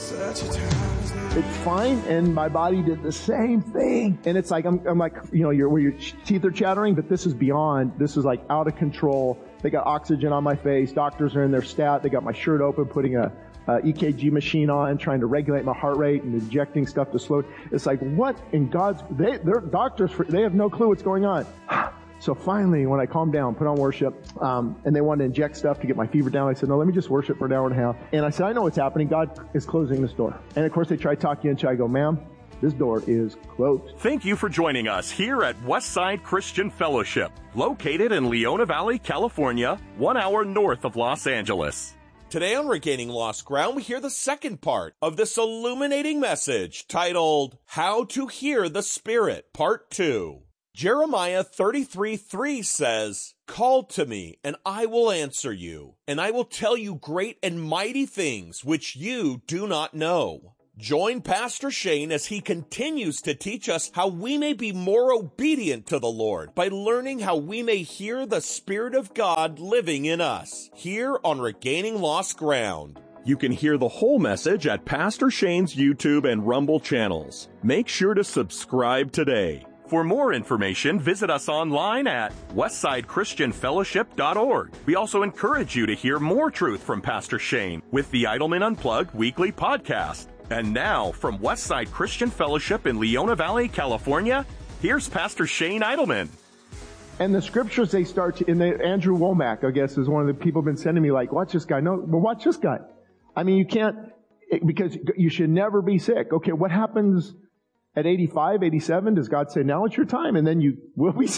It's fine, and my body did the same thing. And it's like, I'm like, where your teeth are chattering, but this is beyond. This is like out of control. They got oxygen on my face. Doctors are in their stat. They got my shirt open, putting a EKG machine on, trying to regulate my heart rate and injecting stuff to slow. It's like, what in God's, they're doctors, they have no clue what's going on. So finally, when I calmed down, put on worship, and they wanted to inject stuff to get my fever down, I said, no, let me just worship for an hour and a half. And I said, I know what's happening. God is closing this door. And of course, they try to talk you into it. I go, ma'am, this door is closed. Thank you for joining us here at Westside Christian Fellowship, located in Leona Valley, California, 1 hour north of Los Angeles. Today on Regaining Lost Ground, we hear the second part of this illuminating message titled, How to Hear the Spirit, Part 2. Jeremiah 33:3 says, Call to me, and I will answer you, and I will tell you great and mighty things which you do not know. Join Pastor Shane as he continues to teach us how we may be more obedient to the Lord by learning how we may hear the Spirit of God living in us, here on Regaining Lost Ground. You can hear the whole message at Pastor Shane's YouTube and Rumble channels. Make sure to subscribe today. For more information, visit us online at westsidechristianfellowship.org. We also encourage you to hear more truth from Pastor Shane with the Idleman Unplugged weekly podcast. And now, from Westside Christian Fellowship in Leona Valley, California, here's Pastor Shane Idleman. And the scriptures they start to, Andrew Womack, I guess, is one of the people been sending me like, watch this guy. No, well, watch this guy. I mean, you can't, because you should never be sick. Okay, what happens at 85, 87? Does God say, now it's your time? And then where do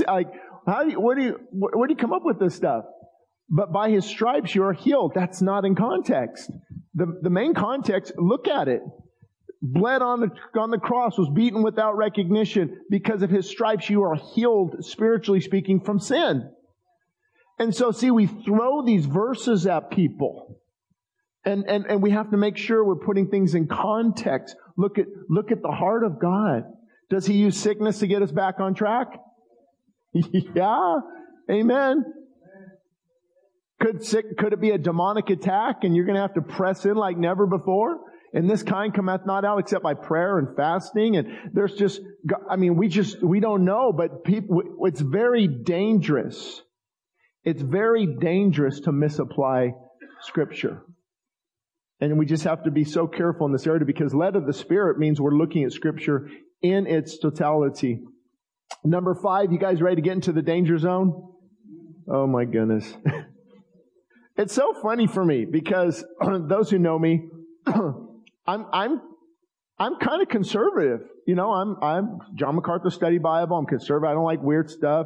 you come up with this stuff? But by His stripes you are healed. That's not in context. The main context, look at it. Bled on the cross, was beaten without recognition. Because of His stripes you are healed, spiritually speaking, from sin. And so, see, we throw these verses at people. And we have to make sure we're putting things in context. Look at the heart of God. Does He use sickness to get us back on track? Yeah. Amen. Could it be a demonic attack and you're going to have to press in like never before? And this kind cometh not out except by prayer and fasting. And there's just, we don't know, but it's very dangerous. It's very dangerous to misapply Scripture. And we just have to be so careful in this area, because led of the Spirit means we're looking at Scripture in its totality. Number 5, you guys ready to get into the danger zone? Oh my goodness. It's so funny for me because those who know me, I'm kind of conservative. I'm John MacArthur Study Bible. I'm conservative. I don't like weird stuff,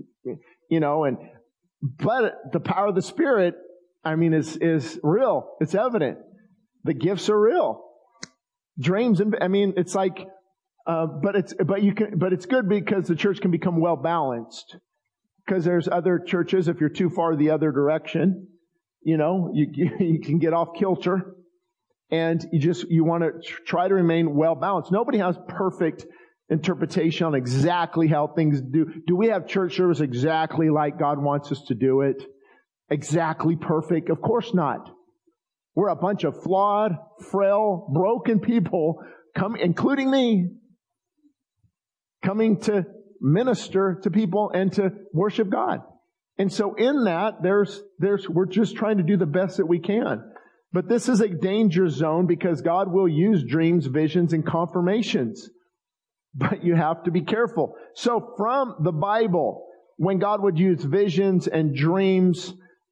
but the power of the Spirit, is real. It's evident. The gifts are real. Dreams, it's like, but it's good because the church can become well balanced. Because there's other churches, if you're too far the other direction, you can get off kilter, and you want to try to remain well balanced. Nobody has perfect interpretation on exactly how things do. Do we have church service exactly like God wants us to do it? Exactly perfect? Of course not. We're a bunch of flawed, frail, broken people, including me, coming to minister to people and to worship God. And so in that, we're just trying to do the best that we can. But this is a danger zone because God will use dreams, visions, and confirmations. But you have to be careful. So from the Bible, when God would use visions and dreams,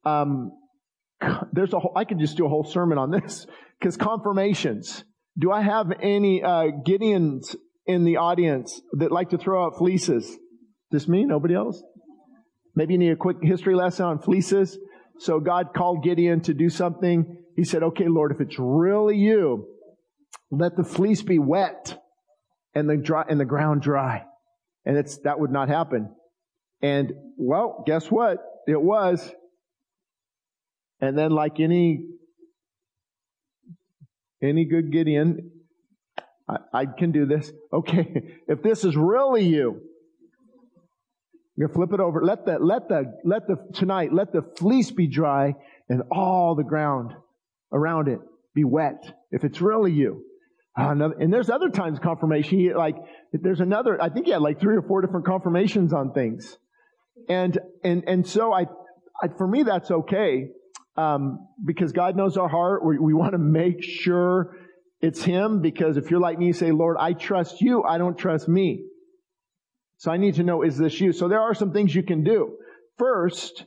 I could just do a whole sermon on this, because confirmations. Do I have any Gideons in the audience that like to throw out fleeces? Just me? Nobody else? Maybe you need a quick history lesson on fleeces. So God called Gideon to do something. He said, okay, Lord, if it's really you, let the fleece be wet and the ground dry. And that would not happen. And, well, guess what? It was. And then, like any good Gideon, I can do this. Okay, if this is really you, you're gonna flip it over. Let the fleece be dry and all the ground around it be wet. If it's really you. And there's other times confirmation, there's another, I think he had like 3 or 4 different confirmations on things. And so for me, that's okay. Because God knows our heart. We want to make sure it's Him, because if you're like me, you say, Lord, I trust you. I don't trust me. So I need to know, is this you? So there are some things you can do. First,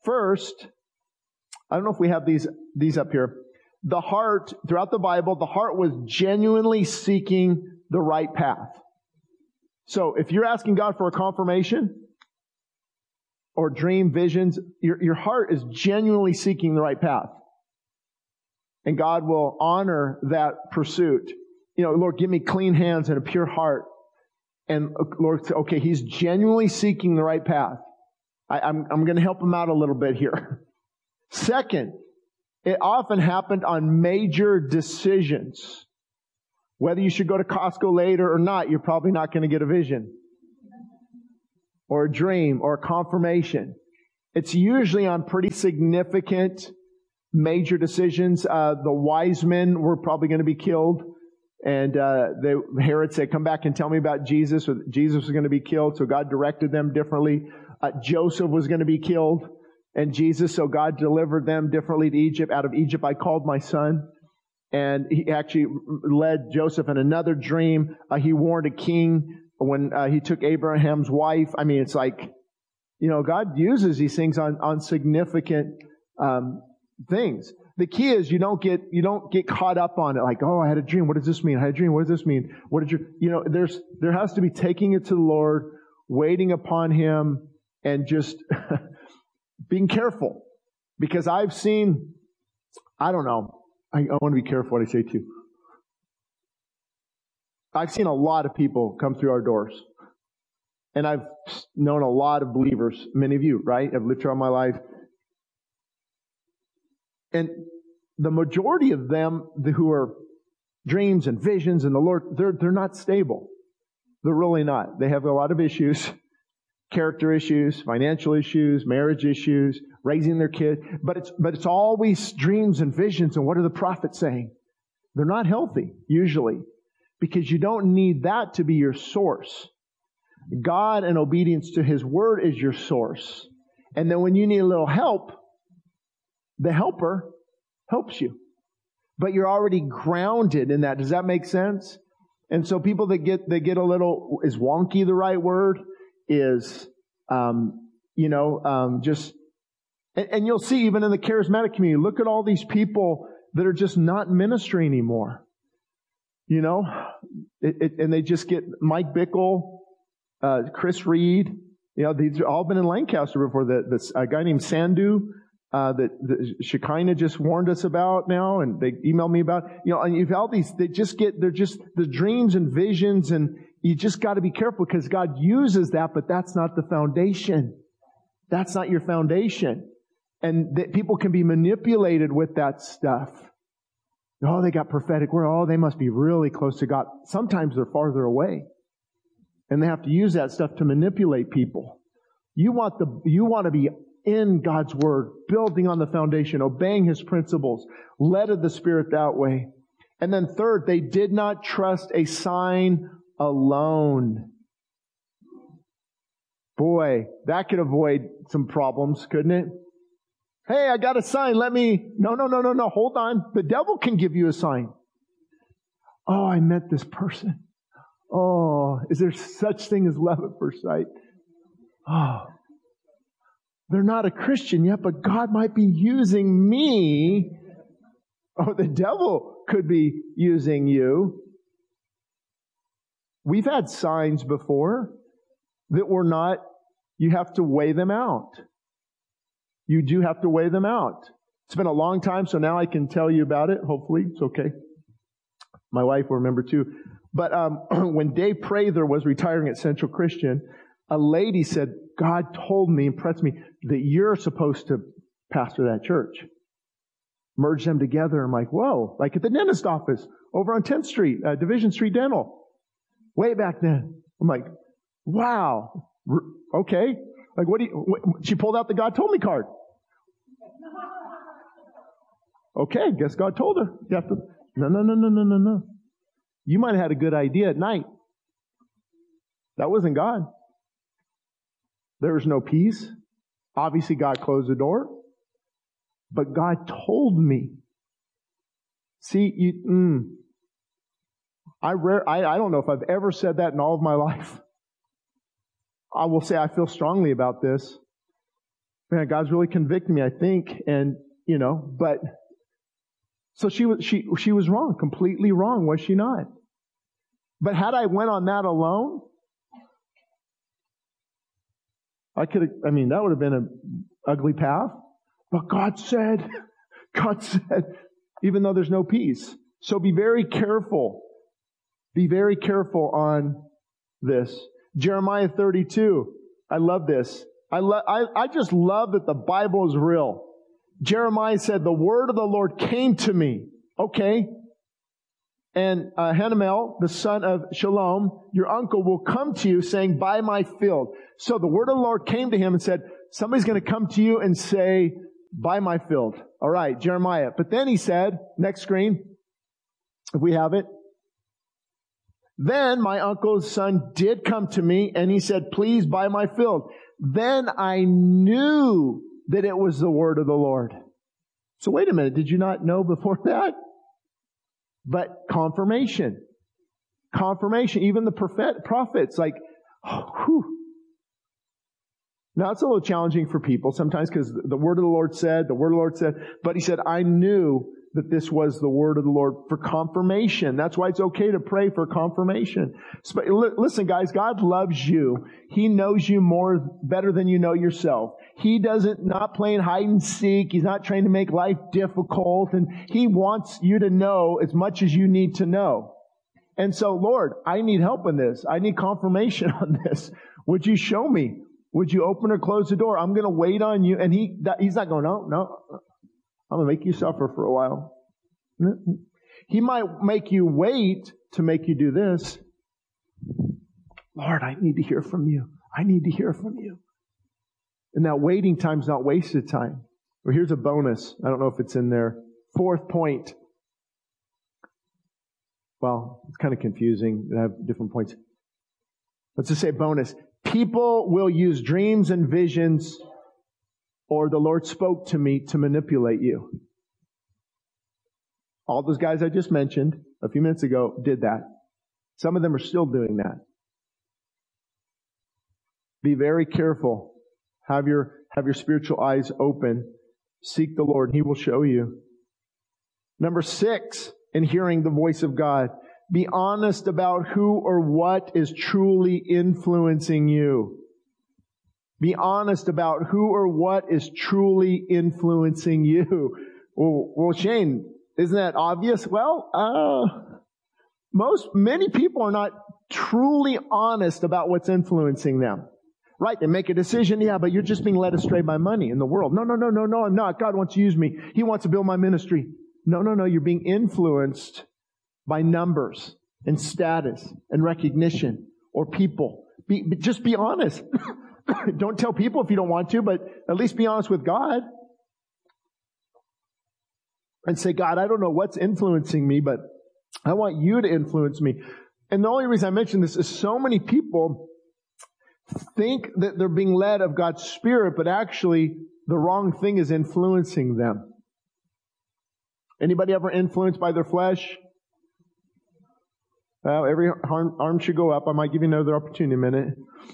I don't know if we have these up here. The heart, throughout the Bible, the heart was genuinely seeking the right path. So if you're asking God for a confirmation or dream visions, your heart is genuinely seeking the right path. And God will honor that pursuit. Lord, give me clean hands and a pure heart. And Lord, okay, he's genuinely seeking the right path. I'm going to help him out a little bit here. Second, it often happened on major decisions. Whether you should go to Costco later or not, you're probably not going to get a vision or a dream or a confirmation. It's usually on pretty significant major decisions. The wise men were probably going to be killed. And Herod said, come back and tell me about Jesus. Or Jesus was going to be killed, so God directed them differently. Joseph was going to be killed, and Jesus, so God delivered them differently to Egypt. Out of Egypt I called my son. And he actually led Joseph in another dream. He warned a king when he took Abraham's wife. I mean, it's like, God uses these things on significant things. The key is you don't get caught up on it. Like, oh, I had a dream. What does this mean? I had a dream. What does this mean? What did there has to be taking it to the Lord, waiting upon Him, and just being careful. Because I've seen, I don't know. I want to be careful what I say too. I've seen a lot of people come through our doors. And I've known a lot of believers, many of you, right? I've lived throughout my life. And the majority of them who are dreams and visions and the Lord, they're not stable. They're really not. They have a lot of issues, character issues, financial issues, marriage issues, raising their kid. But it's always dreams and visions. And what are the prophets saying? They're not healthy, usually, because you don't need that to be your source. God and obedience to His Word is your source. And then when you need a little help, the helper helps you. But you're already grounded in that. Does that make sense? And so people that get a little, is wonky the right word? Is, just, and you'll see even in the charismatic community, look at all these people that are just not ministry anymore. And they just get Mike Bickle, Chris Reed, these have all been in Lancaster before. A guy named Sandhu, that Shekinah just warned us about now, and they emailed me about, and you've all these, they're just the dreams and visions, and you just got to be careful because God uses that, but that's not the foundation. That's not your foundation. And that people can be manipulated with that stuff. Oh, they got prophetic word. Oh, they must be really close to God. Sometimes they're farther away. And they have to use that stuff to manipulate people. You want to be in God's Word, building on the foundation, obeying His principles, led of the Spirit that way. And then third, they did not trust a sign alone. Boy, that could avoid some problems, couldn't it? Hey, I got a sign. No. Hold on. The devil can give you a sign. Oh, I met this person. Oh, is there such thing as love at first sight? Oh, they're not a Christian yet, but God might be using me. Oh, the devil could be using you. We've had signs before that were not, you have to weigh them out. You do have to weigh them out. It's been a long time, so now I can tell you about it. Hopefully, it's okay. My wife will remember too. But when Dave Prather was retiring at Central Christian, a lady said, God told me, impressed me, that you're supposed to pastor that church. Merge them together. I'm like, whoa, like at the dentist office over on 10th Street, Division Street Dental. Way back then. I'm like, wow, okay. Like, she pulled out the God told me card. Okay, guess God told her. You have to, no. You might have had a good idea at night. That wasn't God. There was no peace. Obviously, God closed the door. But God told me. See, I don't know if I've ever said that in all of my life. I will say I feel strongly about this. Man, God's really convicted me, I think, and but so she was wrong, completely wrong, was she not? But had I went on that alone, that would have been an ugly path. But God said, even though there's no peace. So be very careful. Be very careful on this. Jeremiah 32. I love this. I just love that the Bible is real. Jeremiah said, the word of the Lord came to me. Okay. And Hanamel, the son of Shalom, your uncle, will come to you saying, buy my field. So the word of the Lord came to him and said, somebody's going to come to you and say, buy my field. All right, Jeremiah. But then he said, next screen, if we have it. Then my uncle's son did come to me and he said, please buy my field. Then I knew that it was the word of the Lord. So wait a minute, did you not know before that? But confirmation. Even the prophets, like, whew. Now it's a little challenging for people sometimes because the word of the Lord said, but he said, I knew that this was the word of the Lord for confirmation. That's why it's okay to pray for confirmation. So, listen, guys, God loves you. He knows you better than you know yourself. He not playing hide and seek. He's not trying to make life difficult. And He wants you to know as much as you need to know. And so, Lord, I need help in this. I need confirmation on this. Would you show me? Would you open or close the door? I'm going to wait on you. And He's not going, no. I'm going to make you suffer for a while. He might make you wait to make you do this. Lord, I need to hear from you. I need to hear from you. And that waiting time's not wasted time. Well, here's a bonus. I don't know if it's in there. 4th point. Well, it's kind of confusing. I have different points. Let's just say bonus. People will use dreams and visions, or the Lord spoke to me to manipulate you. All those guys I just mentioned a few minutes ago did that. Some of them are still doing that. Be very careful. Have your spiritual eyes open. Seek the Lord, and He will show you. Number 6, in hearing the voice of God. Be honest about who or what is truly influencing you. Be honest about who or what is truly influencing you. Well, Shane, isn't that obvious? Well, many people are not truly honest about what's influencing them. Right? They make a decision. Yeah, but you're just being led astray by money in the world. No, I'm not. God wants to use me. He wants to build my ministry. No. You're being influenced by numbers and status and recognition or people. Just be honest. Don't tell people if you don't want to, but at least be honest with God. And say, God, I don't know what's influencing me, but I want you to influence me. And the only reason I mention this is so many people think that they're being led of God's Spirit, but actually the wrong thing is influencing them. Anybody ever influenced by their flesh? Well, every arm should go up. I might give you another opportunity in a minute.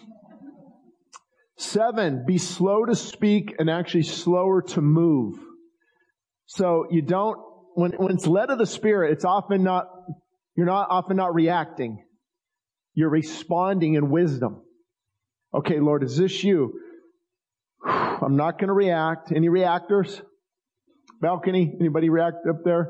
7, be slow to speak and actually slower to move. So you don't, when it's led of the Spirit, it's often not, you're often not reacting. You're responding in wisdom. Okay, Lord, is this you? I'm not going to react. Any reactors? Balcony? Anybody react up there?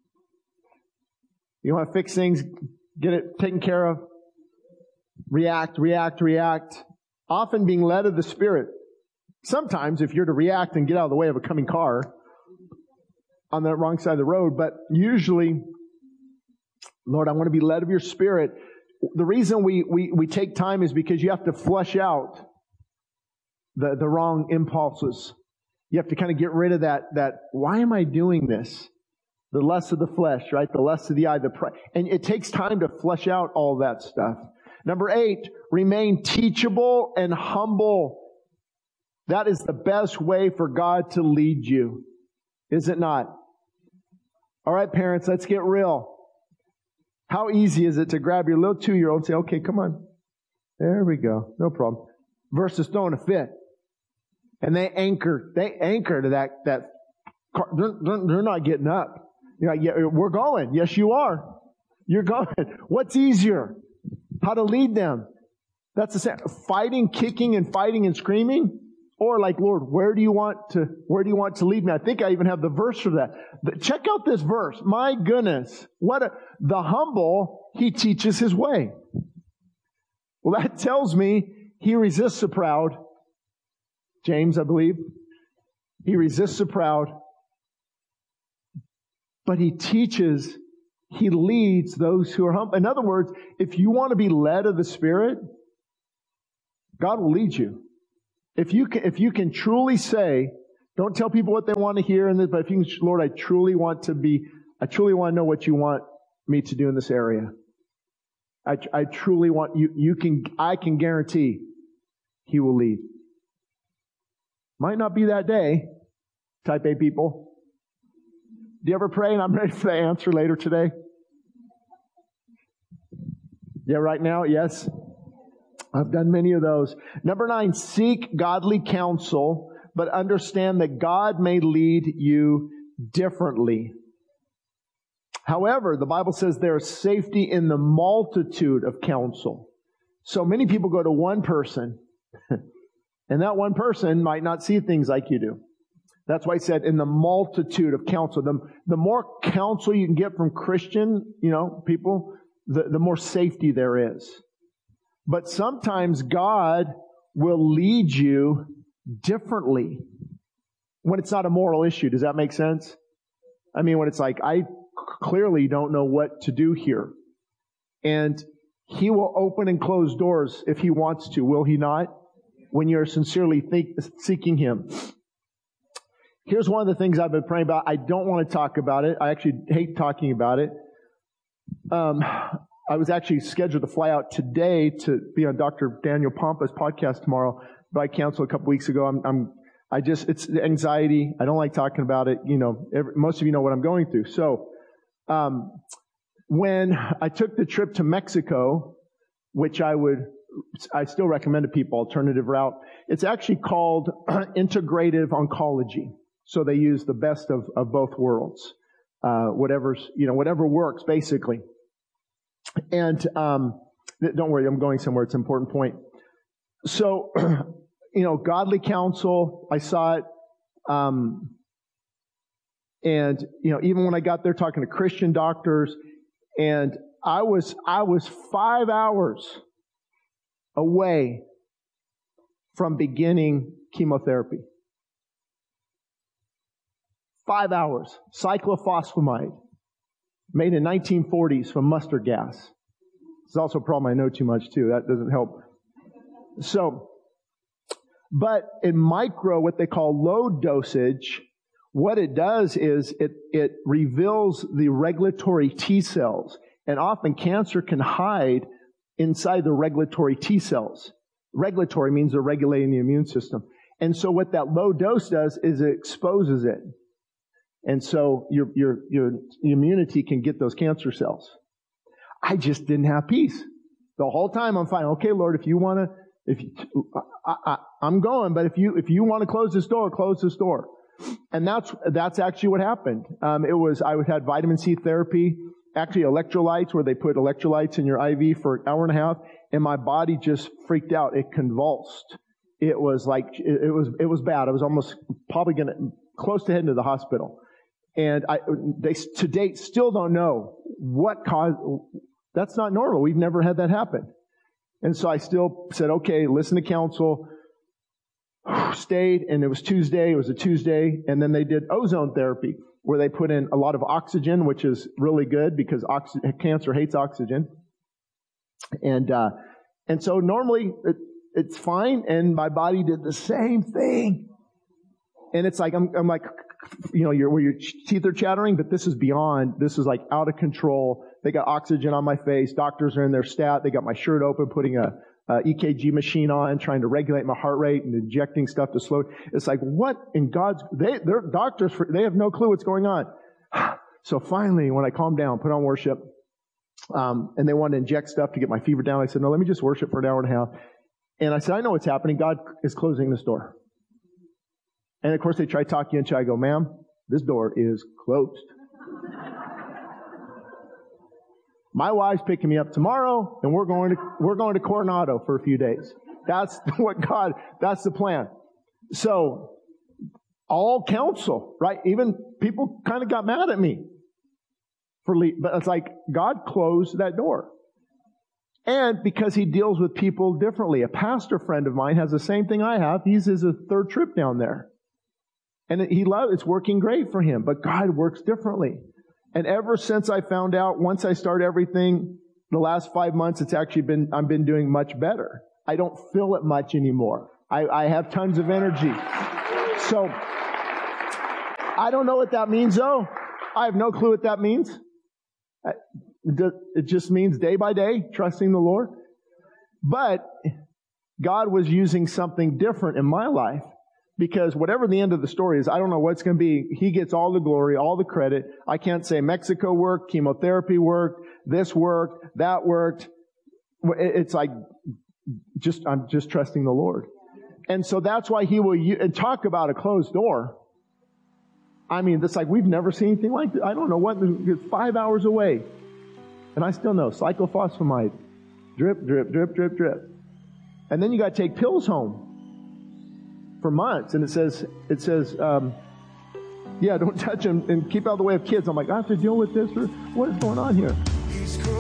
You want to fix things? Get it taken care of? React. Often being led of the Spirit. Sometimes if you're to react and get out of the way of a coming car on the wrong side of the road, but usually, Lord, I want to be led of your Spirit. The reason we take time is because you have to flush out the wrong impulses. You have to kind of get rid of that, why am I doing this? The lust of the flesh, right? The lust of the eye, and it takes time to flesh out all that stuff. Number 8, remain teachable and humble. That is the best way for God to lead you. Is it not? All right, parents, let's get real. How easy is it to grab your little 2-year-old and say, okay, come on. There we go. No problem. Versus throwing a fit. And they anchor to that car. They're not getting up. You're like, yeah, we're going. Yes, you are. You're going. What's easier? How to lead them? That's the same. Fighting, kicking, and fighting and screaming? Or like, Lord, where do you want to lead me? I think I even have the verse for that. Check out this verse. My goodness. The humble, he teaches his way. Well, that tells me he resists the proud. James, I believe. He resists the proud. But he leads those who are humble. In other words, if you want to be led of the Spirit, God will lead you. If you can truly say, don't tell people what they want to hear, but if you can, Lord, I truly want to know what you want me to do in this area. I truly want I can guarantee he will lead. Might not be that day, type A people. Do you ever pray and I'm ready for the answer later today? Yeah, right now, yes. I've done many of those. Number 9, seek godly counsel, but understand that God may lead you differently. However, the Bible says there is safety in the multitude of counsel. So many people go to one person, and that one person might not see things like you do. That's why I said in the multitude of counsel. The more counsel you can get from Christian, people, the more safety there is. But sometimes God will lead you differently when it's not a moral issue. Does that make sense? I mean, when it's like, I clearly don't know what to do here. And he will open and close doors if he wants to, will he not? When you're sincerely seeking him. Here's one of the things I've been praying about. I don't want to talk about it. I actually hate talking about it. I was actually scheduled to fly out today to be on Dr. Daniel Pompa's podcast tomorrow, but I canceled a couple weeks ago. It's anxiety. I don't like talking about it. Most of you know what I'm going through. So, when I took the trip to Mexico, which I still recommend to people, alternative route. It's actually called integrative oncology. So they use the best of both worlds. Whatever works, basically. And, don't worry, I'm going somewhere. It's an important point. So, godly counsel, I saw it. And, even when I got there talking to Christian doctors, and I was 5 hours away from beginning chemotherapy. 5 hours. Cyclophosphamide. Made in 1940s from mustard gas. It's also a problem I know too much too. That doesn't help. So, but in what they call low dosage, what it does is it reveals the regulatory T cells. And often cancer can hide inside the regulatory T cells. Regulatory means they're regulating the immune system. And so what that low dose does is it exposes it. And so your immunity can get those cancer cells. I just didn't have peace. The whole time I'm fine. Okay, Lord, I'm going, but if you want to close this door, close this door. And that's actually what happened. I had vitamin C therapy, actually electrolytes, where they put electrolytes in your IV for an hour and a half, and my body just freaked out. It convulsed. It was it was bad. I was almost probably close to heading to the hospital. And they to date still don't know what caused. That's not normal. We've never had that happen. And so I still said, okay, listen to counsel. Stayed, and it was Tuesday. It was a Tuesday, and then they did ozone therapy, where they put in a lot of oxygen, which is really good because cancer hates oxygen. And so normally it's fine, and my body did the same thing. And it's like, I'm like, where your teeth are chattering, but this is beyond, this is like out of control. They got oxygen on my face. Doctors are in their stat. They got my shirt open, putting a EKG machine on, trying to regulate my heart rate and injecting stuff to slow. It's like, what in God's, they're doctors, they have no clue what's going on. So finally, when I calmed down, put on worship, and they wanted to inject stuff to get my fever down, I said, no, let me just worship for an hour and a half. And I said, I know what's happening. God is closing this door. And of course they try to talk you into it. I go, ma'am, this door is closed. My wife's picking me up tomorrow, and we're going to Coronado for a few days. That's that's the plan. So, all counsel, right? Even people kind of got mad at me but it's like, God closed that door. And because He deals with people differently. A pastor friend of mine has the same thing I have. He's his third trip down there. And it's working great for him, but God works differently. And ever since I found out, once I start everything, the last 5 months, I've been doing much better. I don't feel it much anymore. I have tons of energy. So, I don't know what that means though. I have no clue what that means. It just means day by day, trusting the Lord. But God was using something different in my life. Because whatever the end of the story is, I don't know what it's going to be. He gets all the glory, all the credit. I can't say Mexico worked, chemotherapy worked, this worked, that worked. It's like, I'm just trusting the Lord. And so that's why He will and talk about a closed door. I mean, it's like we've never seen anything like this. I don't know what, it's 5 hours away. And I still know, cyclophosphamide. Drip, drip, drip, drip, drip. And then you got to take pills home. For months, and it says, don't touch them and keep out of the way of kids. I'm like, I have to deal with this, or what is going on here?